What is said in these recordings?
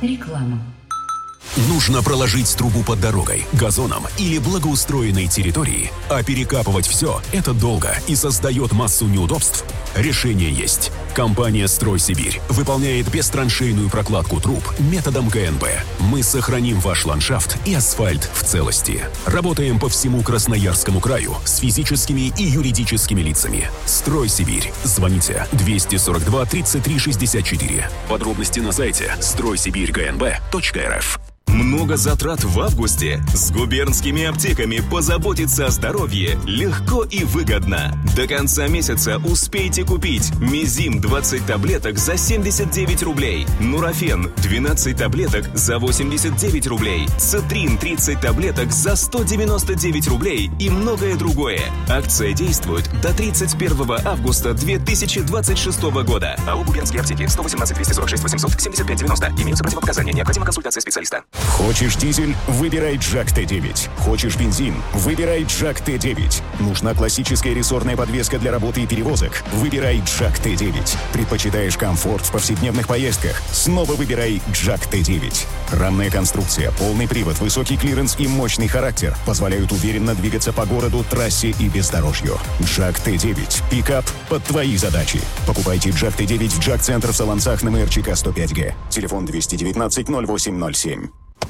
Реклама. Нужно проложить трубу под дорогой, газоном или благоустроенной территорией, а перекапывать все – это долго и создает массу неудобств? Решение есть. Компания «Стройсибирь» выполняет бестраншейную прокладку труб методом КНП. Мы сохраним ваш ландшафт и асфальт в целости. Работаем по всему Красноярскому краю с физическими и юридическими лицами. «Стройсибирь». Звоните 242 33 64. Подробности на сайте стройсибирькнб.рф. Много затрат в августе? С губернскими аптеками позаботиться о здоровье легко и выгодно. До конца месяца успейте купить Мизим 20 таблеток за 79 рублей, Нурофен 12 таблеток за 89 рублей, Цитрин 30 таблеток за 199 рублей и многое другое. Акция действует до 31 августа 2026 года. АО «Губернские аптеки» 118 246 800 75 90. Имеются противопоказания. Необходима консультация специалиста. Хочешь дизель? Выбирай Джак Т9. Хочешь бензин? Выбирай Джак Т9. Нужна классическая рессорная подвеска для работы и перевозок? Выбирай Джак Т9. Предпочитаешь комфорт в повседневных поездках? Снова выбирай Джак Т9. Рамная конструкция, полный привод, высокий клиренс и мощный характер позволяют уверенно двигаться по городу, трассе и бездорожью. Джак Т9. Пикап под твои задачи. Покупайте Джак Т9 в Джак-центр в Солонцах на МРЧК 105Г. Телефон 219 0807.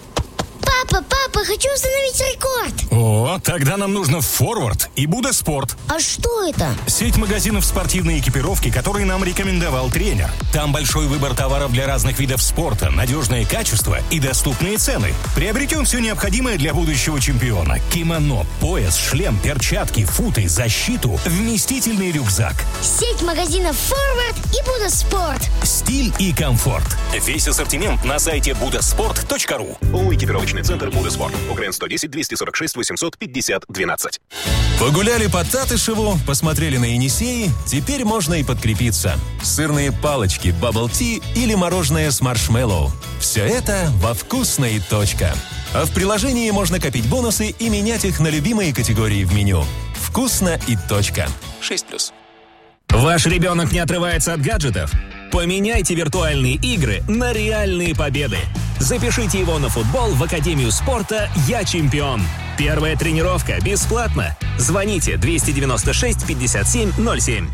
Папа, хочу установить рекорд. О, тогда нам нужно Форвард и Буда Спорт. А что это? Сеть магазинов спортивной экипировки, которые нам рекомендовал тренер. Там большой выбор товаров для разных видов спорта, надежное качество и доступные цены. Приобретем все необходимое для будущего чемпиона. Кимоно, пояс, шлем, перчатки, футы, защиту, вместительный рюкзак. Сеть магазинов Форвард и Буда Спорт. Стиль и комфорт. Весь ассортимент на сайте budasport.ru. ООО «Экипировочный центр Буда Спорт». УКРН 110 246 850 12. Погуляли по Татышеву, посмотрели на Енисеи, теперь можно и подкрепиться. Сырные палочки, бабл-ти или мороженое с маршмеллоу. Все это во «Вкусной. Точка». А в приложении можно копить бонусы и менять их на любимые категории в меню. «Вкусно и точка». 6+. Ваш ребенок не отрывается от гаджетов? Поменяйте виртуальные игры на реальные победы. Запишите его на футбол в Академию спорта «Я чемпион». Первая тренировка бесплатно. Звоните 296 57 07.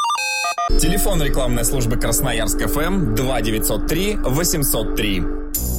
Телефон рекламной службы Красноярск ФМ 2903 803.